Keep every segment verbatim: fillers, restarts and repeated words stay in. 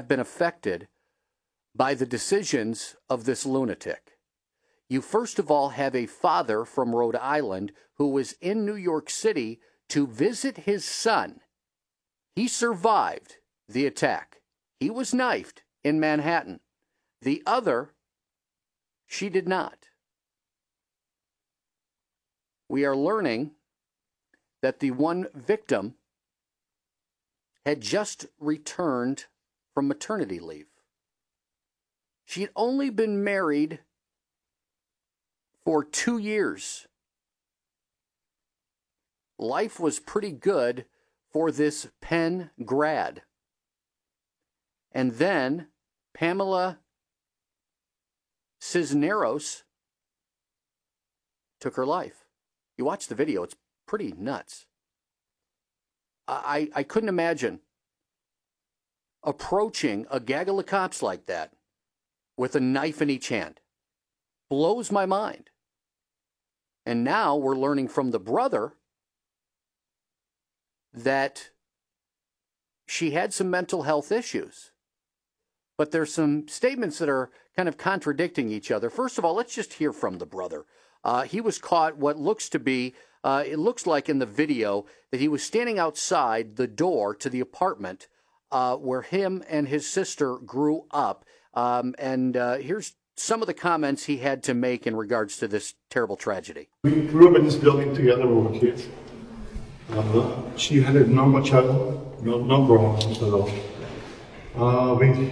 have been affected by the decisions of this lunatic. You first of all have a father from Rhode Island who was in New York City to visit his son. He survived the attack. He was knifed in Manhattan. The other, she did not. We are learning that the one victim had just returned from maternity leave. She had only been married for two years. Life was pretty good for this Penn grad. And then Pamela Cisneros took her life. You watch the video, it's pretty nuts. I, I couldn't imagine approaching a gaggle of cops like that with a knife in each hand. Blows my mind. And now we're learning from the brother that she had some mental health issues. But there's some statements that are kind of contradicting each other. First of all, let's just hear from the brother. Uh, he was caught what looks to be, uh, it looks like in the video, that he was standing outside the door to the apartment uh, where him and his sister grew up. Um, and uh, here's some of the comments he had to make in regards to this terrible tragedy. We grew up in this building together when we were kids. Uh, she had a normal child, no, no problems at all. Uh, we,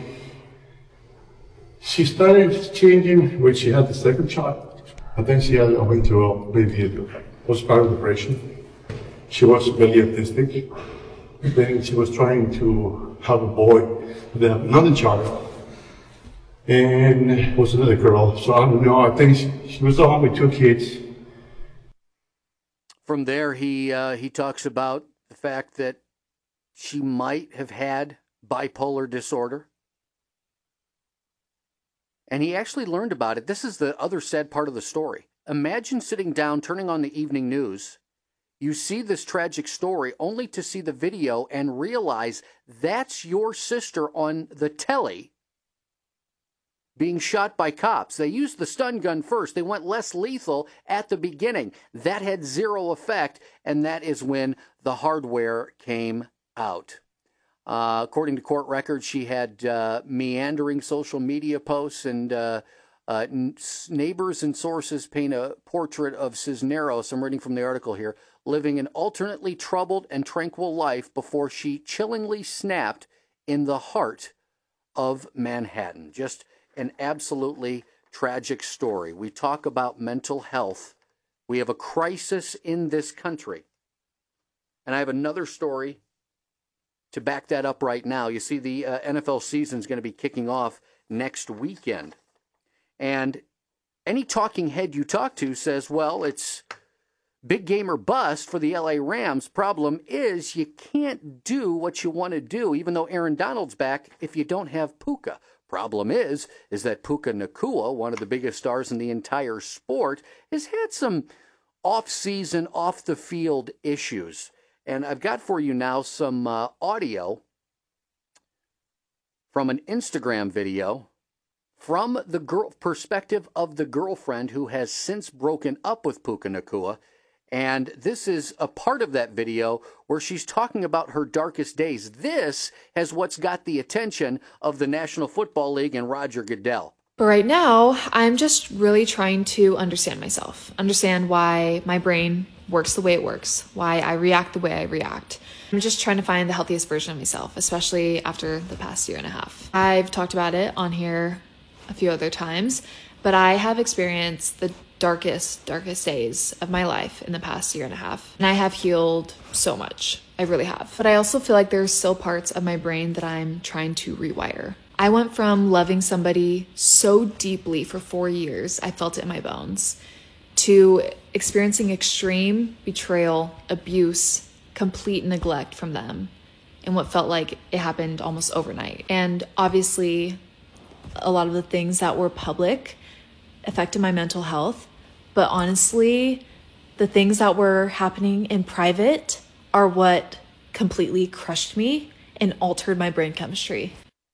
she started changing when she had the second child. And then she had went to a baby postpartum depression. She was very autistic. Then she was trying to have a boy, then another child, and it was another girl. So I don't know. I think she, she was home with two kids. From there, he uh, he talks about the fact that she might have had bipolar disorder. And he actually learned about it. This is the other sad part of the story. Imagine sitting down, turning on the evening news. You see this tragic story only to see the video and realize that's your sister on the telly being shot by cops. They used the stun gun first. They went less lethal at the beginning. That had zero effect, and that is when the hardware came out. Uh, according to court records, she had uh, meandering social media posts, and uh, uh, neighbors and sources paint a portrait of Cisneros, I'm reading from the article here, living an alternately troubled and tranquil life before she chillingly snapped in the heart of Manhattan. Just an absolutely tragic story. We talk about mental health. We have a crisis in this country. And I have another story to back that up right now. You see, the uh, N F L season is going to be kicking off next weekend. And any talking head you talk to says, well, it's big game or bust for the L A Rams. Problem is, you can't do what you want to do, even though Aaron Donald's back, if you don't have Puka. Problem is, is that Puka Nacua, one of the biggest stars in the entire sport, has had some off-season, off-the-field issues. And I've got for you now some uh, audio from an Instagram video from the girl perspective of the girlfriend who has since broken up with Puka Nacua. And this is a part of that video where she's talking about her darkest days. This has what's got the attention of the National Football League and Roger Goodell. But right now, I'm just really trying to understand myself, understand why my brain works the way it works, why I react the way I react. I'm just trying to find the healthiest version of myself, especially after the past year and a half. I've talked about it on here a few other times, but I have experienced the darkest, darkest days of my life in the past year and a half. And I have healed so much. I really have. But I also feel like there's still parts of my brain that I'm trying to rewire. I went from loving somebody so deeply for four years, I felt it in my bones, to experiencing extreme betrayal, abuse, complete neglect from them in what felt like it happened almost overnight. And obviously, a lot of the things that were public affected my mental health. But honestly, the things that were happening in private are what completely crushed me and altered my brain chemistry.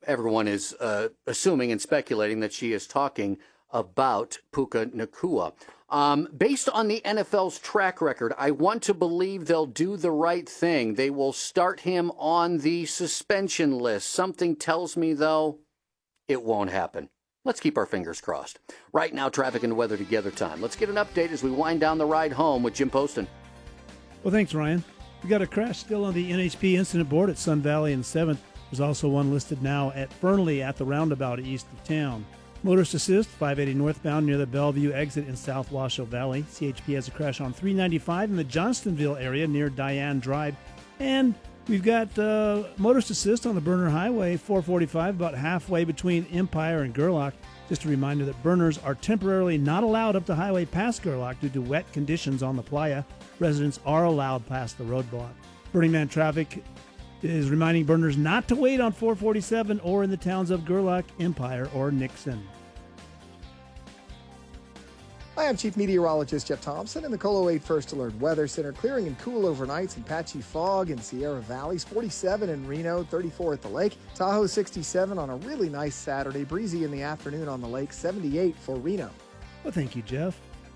everyone is uh, assuming and speculating that she is talking about Puka Nacua. Um, based on the N F L's track record, I want to believe they'll do the right thing. They will start him on the suspension list. Something tells me, though, it won't happen. Let's keep our fingers crossed. Right now, traffic and weather together time. Let's get an update as we wind down the ride home with Jim Poston. Well, thanks, Ryan. We got a crash still on the N H P incident board at Sun Valley and seventh. There's also one listed now at Fernley at the roundabout east of town. Motorist assist, five eighty northbound near the Bellevue exit in South Washoe Valley. C H P has a crash on three ninety-five in the Johnstonville area near Diane Drive. And we've got uh, motorist assist on the Burner Highway, four forty-five, about halfway between Empire and Gerlach. Just a reminder that burners are temporarily not allowed up the highway past Gerlach due to wet conditions on the playa. Residents are allowed past the roadblock. Burning Man traffic is reminding burners not to wait on four forty-seven or in the towns of Gerlach, Empire, or Nixon. Hi, I'm Chief Meteorologist Jeff Thompson in the Colo eight First Alert Weather Center. Clearing and cool overnights and patchy fog in Sierra Valleys. forty-seven in Reno, thirty-four at the lake. Tahoe sixty-seven on a really nice Saturday. Breezy in the afternoon on the lake. seventy-eight for Reno. Well, thank you, Jeff.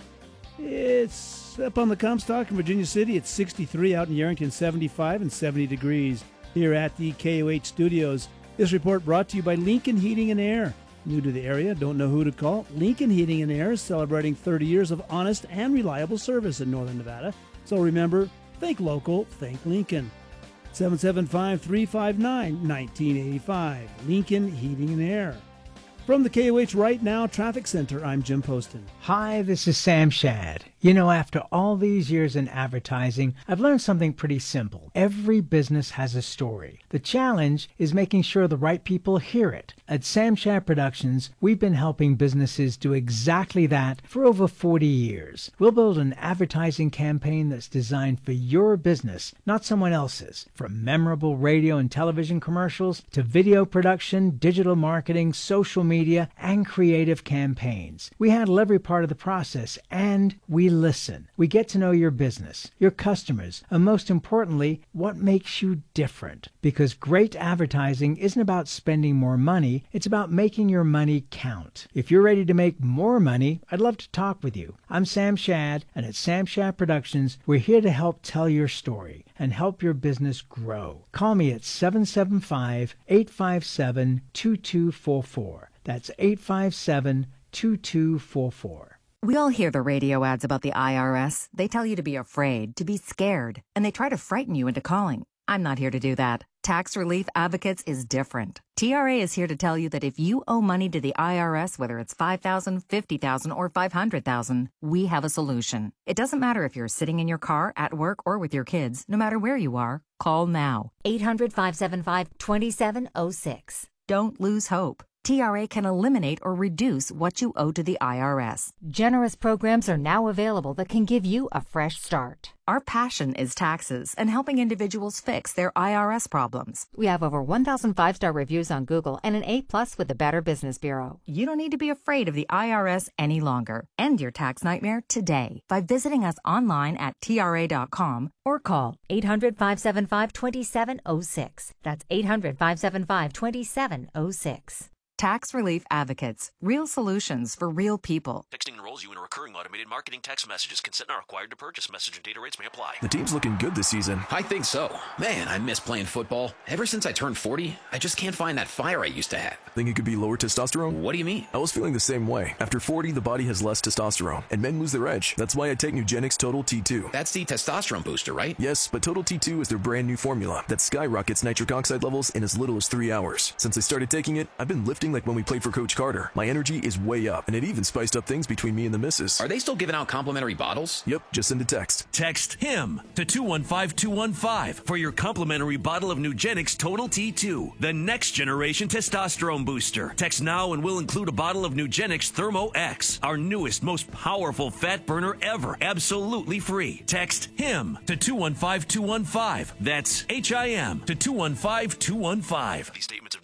It's up on the Comstock in Virginia City. It's sixty-three out in Yerington, seventy-five and seventy degrees here at the K O H studios. This report brought to you by Lincoln Heating and Air. New to the area, don't know who to call? Lincoln Heating and Air is celebrating thirty years of honest and reliable service in Northern Nevada. So remember, think local, think Lincoln. seven seven five, three five nine, one nine eight five. Lincoln Heating and Air. From the K O H Right Now Traffic Center, I'm Jim Poston. Hi, this is Sam Shad. You know, after all these years in advertising, I've learned something pretty simple. Every business has a story. The challenge is making sure the right people hear it. At Sam Shad Productions, we've been helping businesses do exactly that for over forty years. We'll build an advertising campaign that's designed for your business, not someone else's. From memorable radio and television commercials to video production, digital marketing, social media, and creative campaigns. We handle every part of the process, and we listen. We get to know your business, your customers, and most importantly, what makes you different. Because great advertising isn't about spending more money, it's about making your money count. If you're ready to make more money, I'd love to talk with you. I'm Sam Shad, and at Sam Shad Productions, we're here to help tell your story and help your business grow. Call me at seven seven five, eight five seven, two two four four. That's eight five seven, two two four four. We all hear the radio ads about the I R S. They tell you to be afraid, to be scared, and they try to frighten you into calling. I'm not here to do that. Tax Relief Advocates is different. T R A is here to tell you that if you owe money to the I R S, whether it's five thousand dollars, fifty thousand dollars, or five hundred thousand dollars, we have a solution. It doesn't matter if you're sitting in your car, at work, or with your kids. No matter where you are, call now. eight hundred, five seven five, two seven zero six. Don't lose hope. T R A can eliminate or reduce what you owe to the I R S. Generous programs are now available that can give you a fresh start. Our passion is taxes and helping individuals fix their I R S problems. We have over one thousand five-star reviews on Google and an A plus with the Better Business Bureau. You don't need to be afraid of the I R S any longer. End your tax nightmare today by visiting us online at T R A dot com or call eight hundred, five seven five, two seven zero six. That's eight hundred, five seven five, two seven zero six. Tax Relief Advocates. Real solutions for real people. Texting enrolls you in a recurring automated marketing text messages. Consent not required to purchase. Message and data rates may apply. The team's looking good this season. I think so. Man, I miss playing football. Ever since I turned forty, I just can't find that fire I used to have. Think it could be lower testosterone? What do you mean? I was feeling the same way. After forty, the body has less testosterone, and men lose their edge. That's why I take Nugenix Total T two. That's the testosterone booster, right? Yes, but Total T two is their brand new formula that skyrockets nitric oxide levels in as little as three hours. Since I started taking it, I've been lifting like when we played for Coach Carter. My energy is way up, and it even spiced up things between me and the missus. Are they still giving out complimentary bottles? Yep, just send a text. Text HIM to two one five two one five for your complimentary bottle of Nugenix Total T two, the next generation testosterone booster. Text now and we'll include a bottle of Nugenix Thermo X, our newest, most powerful fat burner ever, absolutely free. Text HIM to two one five two one five. That's H I M to two one five two one five. These statements have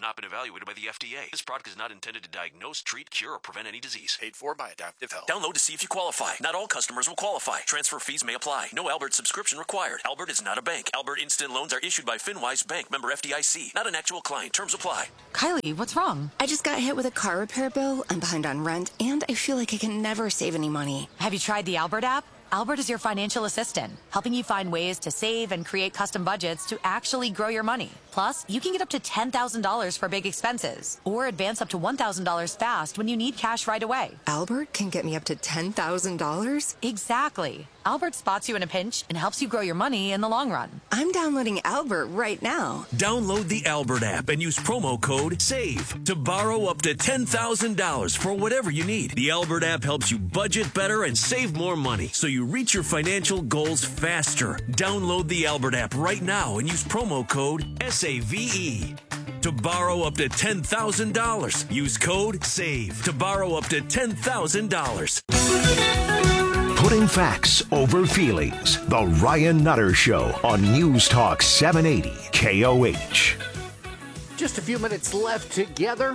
have not been evaluated by the F D A. This product is not intended to diagnose, treat, cure, or prevent any disease. Paid for by Adaptive Health. Download to see if you qualify. Not all customers will qualify. Transfer fees may apply. No Albert subscription required. Albert is not a bank. Albert Instant Loans are issued by FinWise Bank, member F D I C. Not an actual client. Terms apply. Kylie, what's wrong? I just got hit with a car repair bill. I'm behind on rent, and I feel like I can never save any money. Have you tried the Albert app? Albert is your financial assistant, helping you find ways to save and create custom budgets to actually grow your money. Plus, you can get up to ten thousand dollars for big expenses, or advance up to one thousand dollars fast when you need cash right away. Albert can get me up to ten thousand dollars? Exactly. Albert spots you in a pinch and helps you grow your money in the long run. I'm downloading Albert right now. Download the Albert app and use promo code SAVE to borrow up to ten thousand dollars for whatever you need. The Albert app helps you budget better and save more money so you reach your financial goals faster. Download the Albert app right now and use promo code S A V E to borrow up to ten thousand dollars. Use code SAVE to borrow up to ten thousand dollars. Putting facts over feelings. The Ryan Nutter Show on News Talk seven eighty K O H. Just a few minutes left together.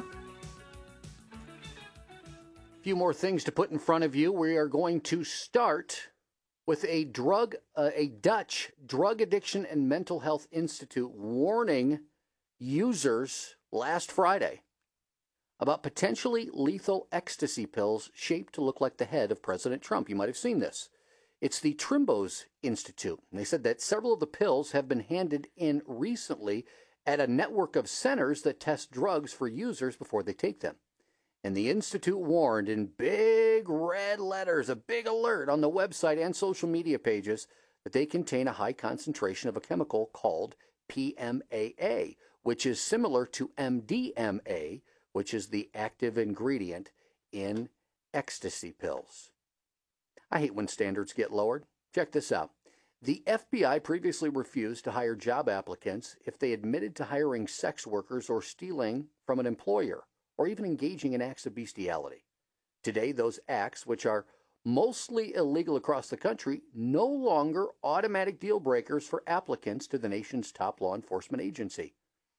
A few more things to put in front of you. We are going to start with a drug, uh, a Dutch Drug Addiction and Mental Health Institute warning users last Friday about potentially lethal ecstasy pills shaped to look like the head of President Trump. You might have seen this. It's the Trimbos Institute. And they said that several of the pills have been handed in recently at a network of centers that test drugs for users before they take them. And the Institute warned in big red letters, a big alert on the website and social media pages, that they contain a high concentration of a chemical called P M A A, which is similar to M D M A, which is the active ingredient in ecstasy pills. I hate when standards get lowered. Check this out. The F B I previously refused to hire job applicants if they admitted to hiring sex workers or stealing from an employer, or even engaging in acts of bestiality. Today, those acts, which are mostly illegal across the country, no longer automatic deal breakers for applicants to the nation's top law enforcement agency.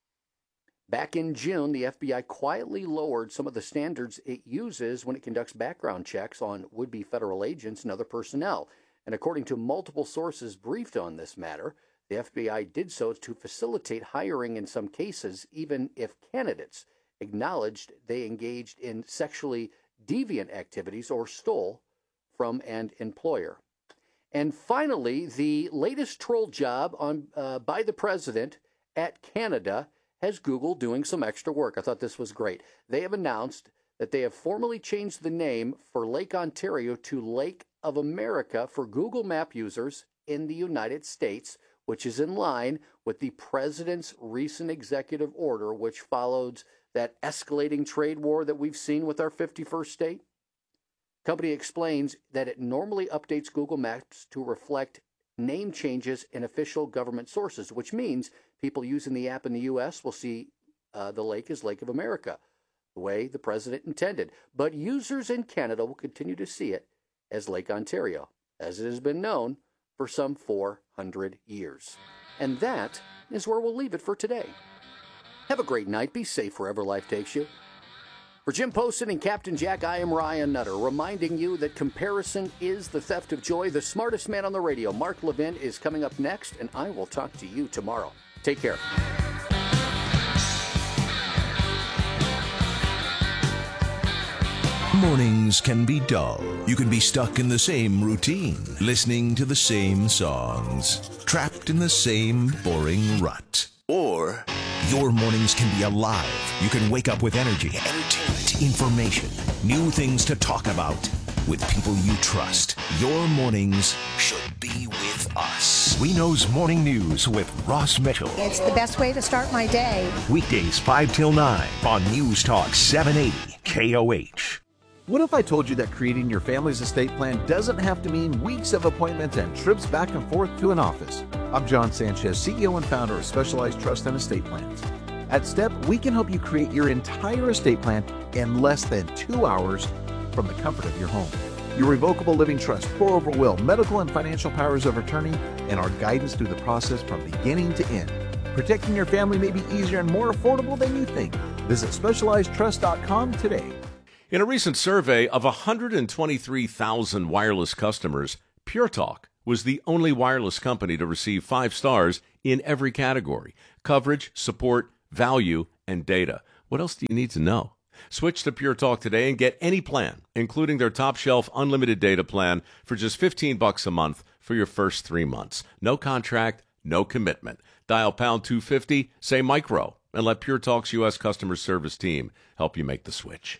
Back in June, the F B I quietly lowered some of the standards it uses when it conducts background checks on would-be federal agents and other personnel. And according to multiple sources briefed on this matter, the F B I did so to facilitate hiring in some cases, even if candidates acknowledged they engaged in sexually deviant activities or stole from an employer. And finally, the latest troll job on uh, by the president at Canada has Google doing some extra work. I thought this was great. They have announced that they have formally changed the name for Lake Ontario to Lake of America for Google Map users in the United States, which is in line with the president's recent executive order, which followed that escalating trade war that we've seen with our fifty-first state. Company explains that it normally updates Google Maps to reflect name changes in official government sources, which means people using the app in the U S will see uh, the lake as Lake of America, the way the president intended. But users in Canada will continue to see it as Lake Ontario, as it has been known for some four hundred years. And that is where we'll leave it for today. Have a great night. Be safe wherever life takes you. For Jim Poston and Captain Jack, I am Ryan Nutter, reminding you that comparison is the theft of joy. The smartest man on the radio, Mark Levin, is coming up next, and I will talk to you tomorrow. Take care. Mornings can be dull. You can be stuck in the same routine, listening to the same songs, trapped in the same boring rut. Or your mornings can be alive. You can wake up with energy, entertainment, information, new things to talk about with people you trust. Your mornings should be with us. We Know's Morning News with Ross Mitchell. It's the best way to start my day. Weekdays five till nine on News Talk seven eighty K O H. What if I told you that creating your family's estate plan doesn't have to mean weeks of appointments and trips back and forth to an office? I'm John Sanchez, C E O and founder of Specialized Trust and Estate Plans. At STEP, we can help you create your entire estate plan in less than two hours from the comfort of your home. Your revocable living trust, pour-over will, medical and financial powers of attorney, and our guidance through the process from beginning to end Protecting your family may be easier and more affordable than you think. Visit specialized trust dot com today. In a recent survey of one hundred twenty-three thousand wireless customers, Pure Talk was the only wireless company to receive five stars in every category: coverage, support, value, and data. What else do you need to know? Switch to Pure Talk today and get any plan, including their top shelf unlimited data plan, for just fifteen bucks a month for your first three months. No contract, no commitment. Dial pound two fifty, say micro, and let Pure Talk's U S customer service team help you make the switch.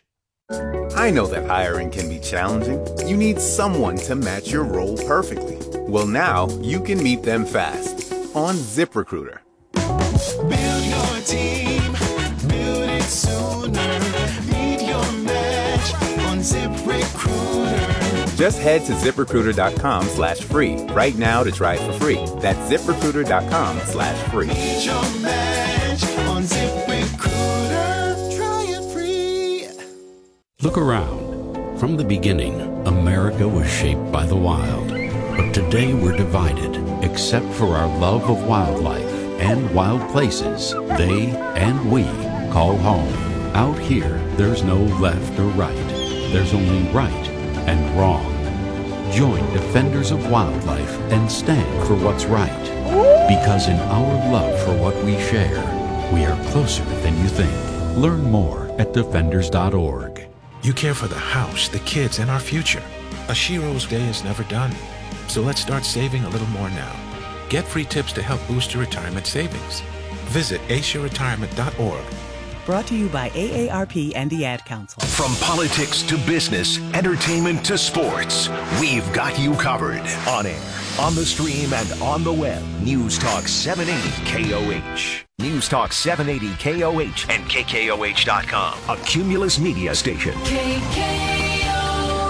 I know that hiring can be challenging. You need someone to match your role perfectly. Well, now you can meet them fast on ZipRecruiter. Build your team, build it sooner. Meet your match on ZipRecruiter. Just head to ZipRecruiter.com slash free right now to try it for free. That's ZipRecruiter.com slash free. Meet your match on ZipRecruiter. Try it free. Look around. From the beginning, America was shaped by the wild. But today we're divided, except for our love of wildlife and wild places they and we call home. Out here, there's no left or right. There's only right and wrong. Join Defenders of Wildlife and stand for what's right. Because in our love for what we share, we are closer than you think. Learn more at defenders dot org. You care for the house, the kids, and our future. A Shiro's day is never done. So let's start saving a little more now. Get free tips to help boost your retirement savings. Visit asia retirement dot org. Brought to you by A A R P and the Ad Council. From politics to business, entertainment to sports, we've got you covered. On air, on the stream, and on the web. News Talk seven eighty K O H. News Talk seven eighty K O H and K K O H dot com. A Cumulus media station. K K O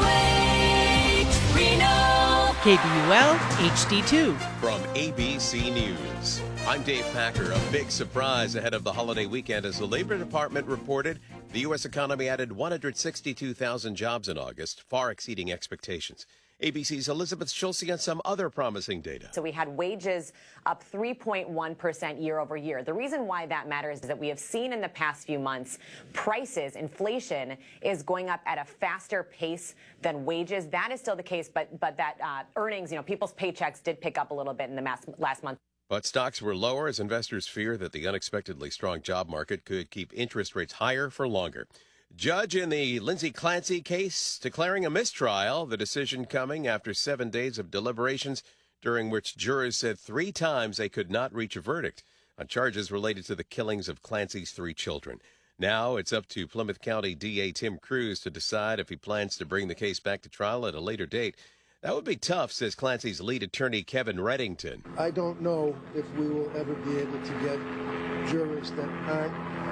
H Reno. K B U L H D two. From A B C News, I'm Dave Packer. A big surprise ahead of the holiday weekend as the Labor Department reported the U S economy added one hundred sixty-two thousand jobs in August, far exceeding expectations. A B C's Elizabeth Schulze on some other promising data. So we had wages up three point one percent year over year. The reason why that matters is that we have seen in the past few months prices, inflation is going up at a faster pace than wages. That is still the case, but but that uh, earnings, you know, people's paychecks did pick up a little bit in the mass, last month. But stocks were lower as investors fear that the unexpectedly strong job market could keep interest rates higher for longer. Judge in the Lindsay Clancy case declaring a mistrial, the decision coming after seven days of deliberations during which jurors said three times they could not reach a verdict on charges related to the killings of Clancy's three children. Now it's up to Plymouth County D A Tim Cruz to decide if he plans to bring the case back to trial at a later date. That would be tough, says Clancy's lead attorney, Kevin Reddington. I don't know if we will ever be able to get jurors that aren't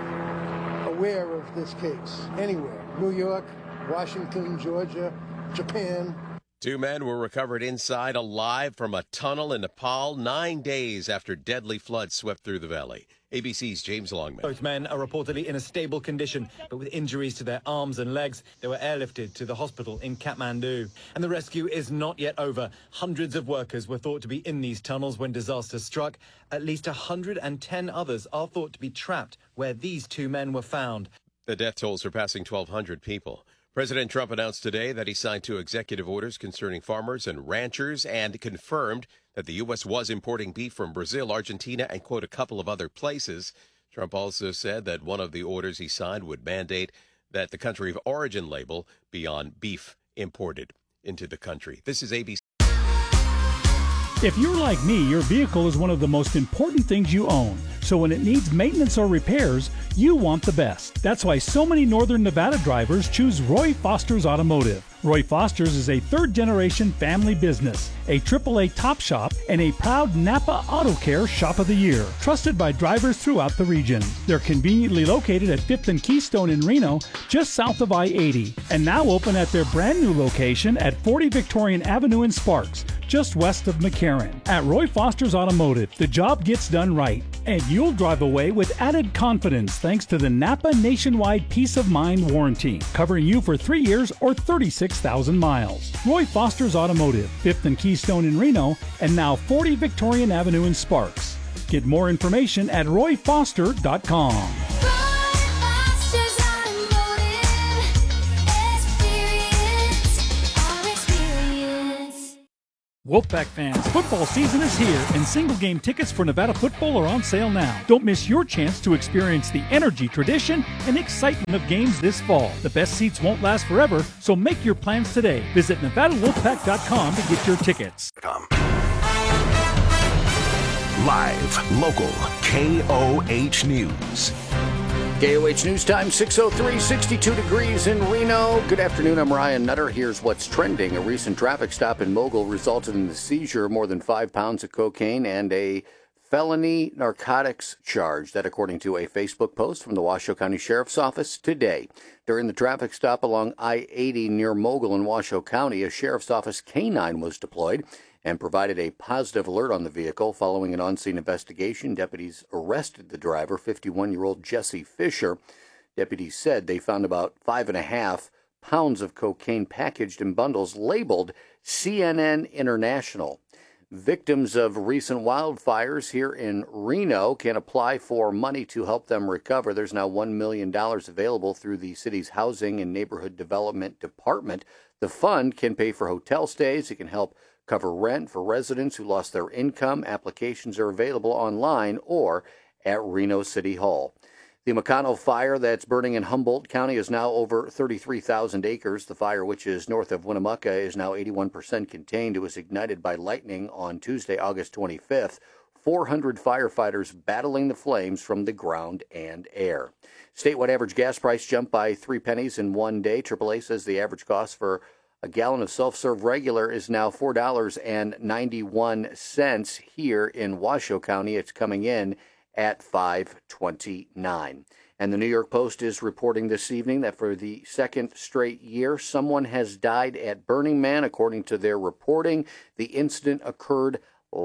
aware of this case anywhere. New York, Washington, Georgia, Japan. Two men were recovered inside alive from a tunnel in Nepal nine days after deadly floods swept through the valley. A B C's James Longman. Both men are reportedly in a stable condition, but with injuries to their arms and legs. They were airlifted to the hospital in Kathmandu. And the rescue is not yet over. Hundreds of workers were thought to be in these tunnels when disaster struck. At least one hundred ten others are thought to be trapped where these two men were found. The death toll surpassing twelve hundred people. President Trump announced today that he signed two executive orders concerning farmers and ranchers and confirmed that the U S was importing beef from Brazil, Argentina, and, quote, a couple of other places. Trump also said that one of the orders he signed would mandate that the country of origin label be on beef imported into the country. This is A B C. If you're like me, your vehicle is one of the most important things you own. So when it needs maintenance or repairs, you want the best. That's why so many Northern Nevada drivers choose Roy Foster's Automotive. Roy Foster's is a third-generation family business, a triple A top shop, and a proud Napa Auto Care Shop of the Year, trusted by drivers throughout the region. They're conveniently located at fifth and Keystone in Reno, just south of I eighty, and now open at their brand new location at forty Victorian Avenue in Sparks, just west of McCarran. At Roy Foster's Automotive, the job gets done right, and you'll drive away with added confidence thanks to the Napa Nationwide Peace of Mind warranty, covering you for three years or thirty-six thousand miles. Roy Foster's Automotive, fifth and Keystone in Reno, and now forty Victorian Avenue in Sparks. Get more information at roy foster dot com. Wolfpack fans, football season is here, and single-game tickets for Nevada football are on sale now. Don't miss your chance to experience the energy, tradition, and excitement of games this fall. The best seats won't last forever, so make your plans today. Visit nevada wolfpack dot com to get your tickets. Live, local, K O H News. K O H News Time, six oh three, sixty-two degrees in Reno. Good afternoon, I'm Ryan Nutter. Here's what's trending. A recent traffic stop in Mogul resulted in the seizure of more than five pounds of cocaine and a felony narcotics charge. That according to a Facebook post from the Washoe County Sheriff's Office today. During the traffic stop along I eighty near Mogul in Washoe County, a Sheriff's Office canine was deployed and provided a positive alert on the vehicle. Following an on-scene investigation, deputies arrested the driver, fifty-one-year-old Jesse Fisher. Deputies said they found about five and a half pounds of cocaine packaged in bundles labeled C N N International. Victims of recent wildfires here in Reno can apply for money to help them recover. There's now one million dollars available through the city's Housing and Neighborhood Development Department. The fund can pay for hotel stays. It can help cover rent for residents who lost their income. Applications are available online or at Reno City Hall. The McConnell fire that's burning in Humboldt County is now over thirty-three thousand acres. The fire, which is north of Winnemucca, is now eighty-one percent contained. It was ignited by lightning on Tuesday, August twenty-fifth. four hundred firefighters battling the flames from the ground and air. Statewide average gas price jumped by three pennies in one day. triple A says the average cost for a gallon of self-serve regular is now four dollars and ninety-one cents. Here in Washoe County, it's coming in at five twenty-nine. And the New York Post is reporting this evening that for the second straight year, someone has died at Burning Man. According to their reporting, the incident occurred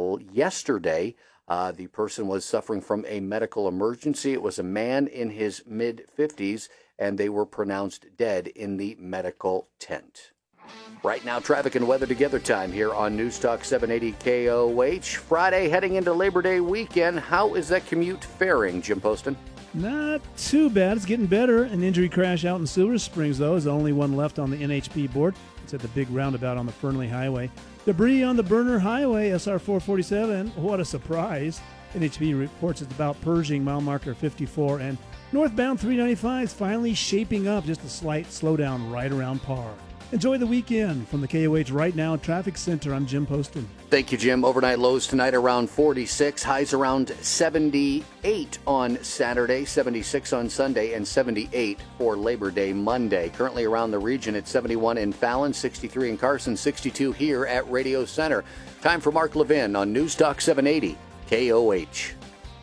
yesterday. Uh, the person was suffering from a medical emergency. It was a man in his mid-fifties, and they were pronounced dead in the medical tent. Right now, traffic and weather together time here on News Talk seven eighty K O H. Friday, heading into Labor Day weekend. How is that commute faring, Jim Poston? Not too bad. It's getting better. An injury crash out in Silver Springs, though, is the only one left on the N H P board. It's at the big roundabout on the Fernley Highway. Debris on the Burner Highway, S R four forty-seven. What a surprise. N H P reports it's about Pershing, mile marker fifty-four, and northbound three ninety-five is finally shaping up. Just a slight slowdown right around par. Enjoy the weekend. From the K O H Right Now Traffic Center, I'm Jim Poston. Thank you, Jim. Overnight lows tonight around forty-six, highs around seventy-eight on Saturday, seventy-six on Sunday, and seventy-eight for Labor Day Monday. Currently around the region at seventy-one in Fallon, sixty-three in Carson, sixty-two here at Radio Center. Time for Mark Levin on News Talk seven eighty K O H.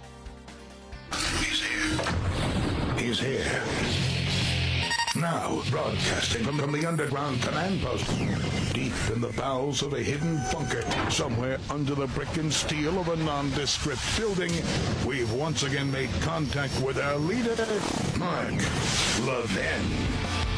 He's here. He's here. Now, broadcasting from, from the underground command post, deep in the bowels of a hidden bunker, somewhere under the brick and steel of a nondescript building, we've once again made contact with our leader, Mark Levin.